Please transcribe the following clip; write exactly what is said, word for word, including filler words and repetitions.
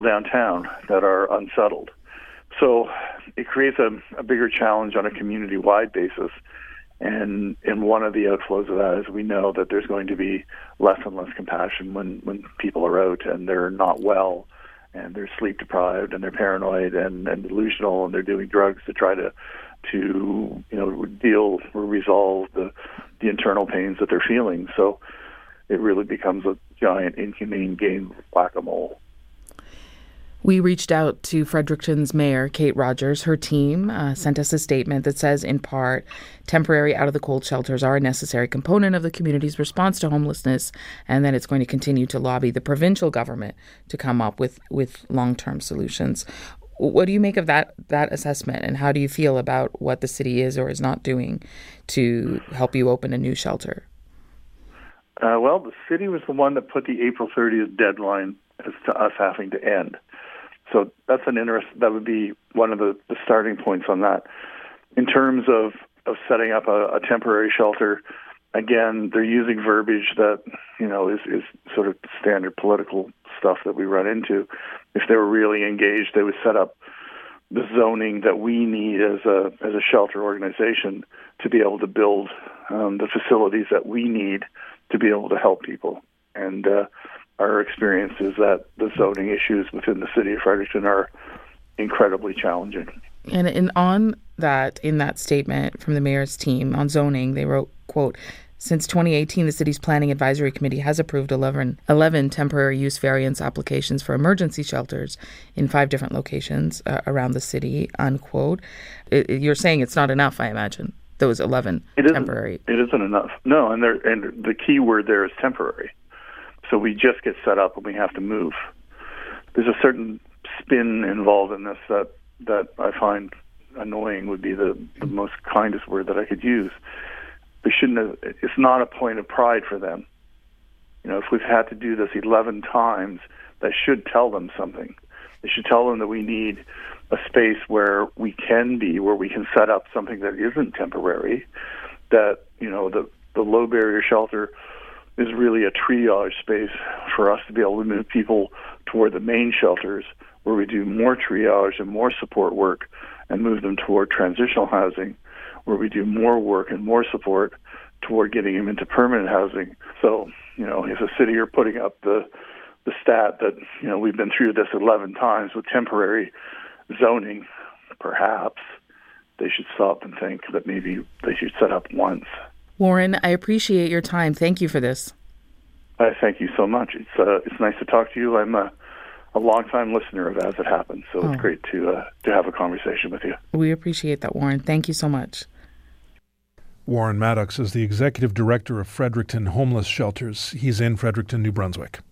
downtown that are unsettled. So it creates a, a bigger challenge on a community-wide basis. And, and one of the outflows of that is we know that there's going to be less and less compassion when, when people are out and they're not well and they're sleep deprived and they're paranoid and, and delusional and they're doing drugs to try to to you know deal or resolve the the internal pains that they're feeling. So it really becomes a giant inhumane game of whack-a-mole. We reached out to Fredericton's mayor, Kate Rogers. Her team uh, sent us a statement that says, in part, temporary out-of-the-cold shelters are a necessary component of the community's response to homelessness, and that it's going to continue to lobby the provincial government to come up with, with long-term solutions. What do you make of that that assessment, and how do you feel about what the city is or is not doing to help you open a new shelter? Uh, well, the city was the one that put the April thirtieth deadline as to us having to end. So that's an interest. That would be one of the, the starting points on that. In terms of, of setting up a, a temporary shelter, again, they're using verbiage that you know is, is sort of standard political stuff that we run into. If they were really engaged, they would set up the zoning that we need as a as a shelter organization to be able to build um, the facilities that we need to be able to help people. And uh, our experience is that the zoning issues within the city of Fredericton are incredibly challenging. And, and on that, in that statement from the mayor's team on zoning, they wrote, quote, "Since twenty eighteen, the city's planning advisory committee has approved eleven, eleven temporary use variance applications for emergency shelters in five different locations uh, around the city," unquote. It, it, you're saying it's not enough, I imagine, those eleven it isn't, temporary. It isn't enough. No, and, there, and the key word there is temporary. So we just get set up and we have to move. There's a certain spin involved in this that, that I find annoying would be the, the most kindest word that I could use. We shouldn't have, it's not a point of pride for them. You know, if we've had to do this eleven times, that should tell them something. They should tell them that we need a space where we can be, where we can set up something that isn't temporary, that, you know, the, the low barrier shelter is really a triage space for us to be able to move people toward the main shelters where we do more triage and more support work and move them toward transitional housing, where we do more work and more support toward getting them into permanent housing. So, you know, if a city are putting up the the stat that, you know, we've been through this eleven times with temporary zoning, perhaps they should stop and think that maybe they should set up once. Warren, I appreciate your time. Thank you for this. I thank you so much. It's uh, it's nice to talk to you. I'm a, a long-time listener of As It Happens, so oh. It's great to uh, to have a conversation with you. We appreciate that, Warren. Thank you so much. Warren Maddox is the Executive Director of Fredericton Homeless Shelters. He's in Fredericton, New Brunswick.